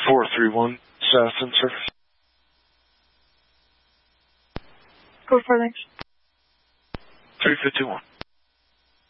431 South in service. Go for thanks. 351.